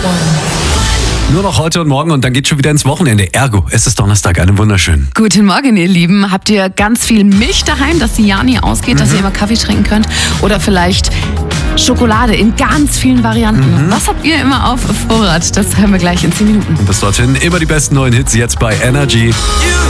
Nur noch heute und morgen und dann geht's schon wieder ins Wochenende. Ergo, es ist Donnerstag, einen wunderschönen. Guten Morgen, ihr Lieben. Habt ihr ganz viel Milch daheim, dass die Jahr nie ausgeht, dass ihr immer Kaffee trinken könnt? Oder vielleicht Schokolade in ganz vielen Varianten. Was habt ihr immer auf Vorrat? Das hören wir gleich in 10 Minuten. Und bis dorthin immer die besten neuen Hits jetzt bei Energy.